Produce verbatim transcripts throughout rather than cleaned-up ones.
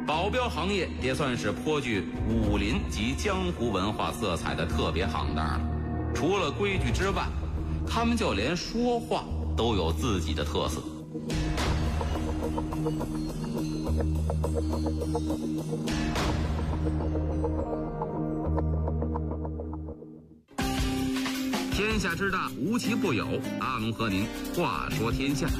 保镖行业也算是颇具武林及江湖文化色彩的特别行当了。除了规矩之外，他们就连说话都有自己的特色。天下之大，无奇不有。阿龙和您话说天下。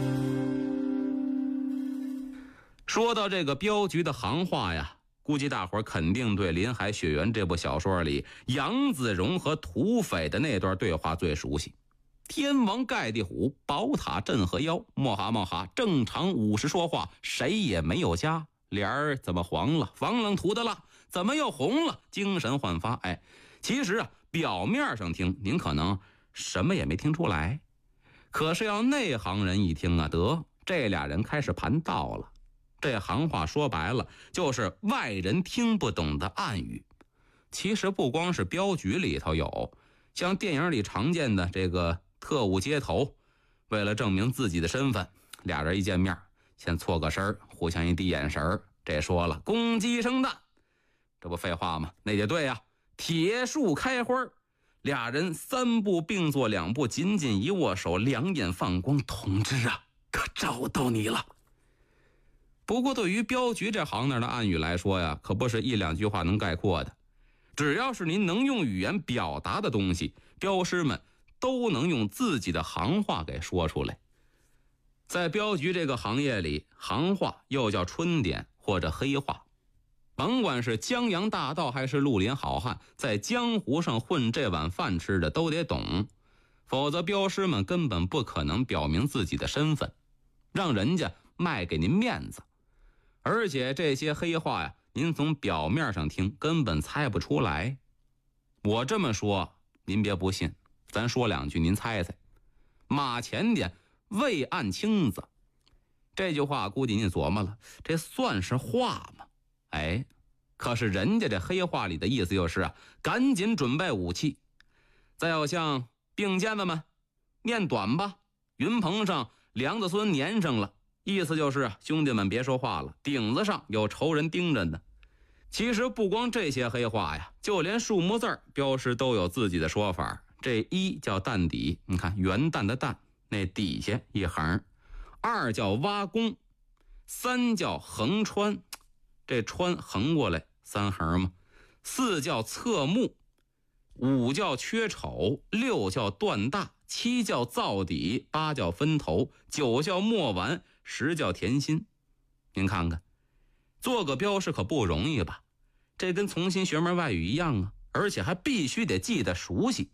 说到这个镖局的行话呀，估计大伙儿肯定对《林海雪原》这部小说里杨子荣和土匪的那段对话最熟悉。天王盖地虎，宝塔镇河妖，莫哈莫哈，正常武士说话，谁也没有家。脸儿怎么黄了？防冷涂的蜡，怎么又红了？精神焕发。哎，其实啊，表面上听您可能什么也没听出来，可是要内行人一听啊，得，这俩人开始盘道了。这行话说白了就是外人听不懂的暗语。其实不光是镖局里头有，像电影里常见的这个特务接头，为了证明自己的身份，俩人一见面先错个身，互相一递眼神，这说了公鸡生蛋，这不废话吗？那就对呀、啊，铁树开花，俩人三步并作两步，紧紧一握手，两眼放光。同志啊，可找到你了。不过对于镖局这行当的暗语来说呀，可不是一两句话能概括的。只要是您能用语言表达的东西，镖师们都能用自己的行话给说出来。在镖局这个行业里，行话又叫春点或者黑话。甭管是江洋大盗还是绿林好汉，在江湖上混这碗饭吃的都得懂，否则镖师们根本不可能表明自己的身份，让人家卖给您面子。而且这些黑话呀，您从表面上听根本猜不出来。我这么说您别不信，咱说两句您猜猜。马前点未按青子，这句话估计您琢磨了，这算是话吗？哎，可是人家这黑话里的意思就是啊，赶紧准备武器。再有像并肩子们念短吧，云棚上梁子孙粘上了，意思就是兄弟们别说话了，顶子上有仇人盯着呢。其实不光这些黑话呀，就连数目字镖师都有自己的说法。这一叫蛋底，你看元旦的蛋，那底下一横；二叫挖弓，三叫横穿，这穿横过来三横嘛；四叫侧目，五叫缺丑，六叫断大，七叫造底，八叫分头，九叫末完，十叫填心。您看看，做个镖师可不容易吧？这跟重新学门外语一样啊，而且还必须得记得熟悉。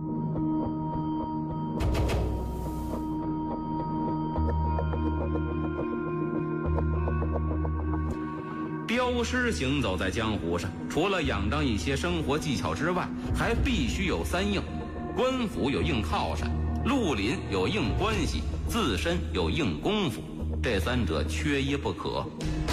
镖师行走在江湖上，除了仰仗一些生活技巧之外，还必须有三硬：官府有硬靠山，绿林有硬关系，自身有硬功夫，这三者缺一不可。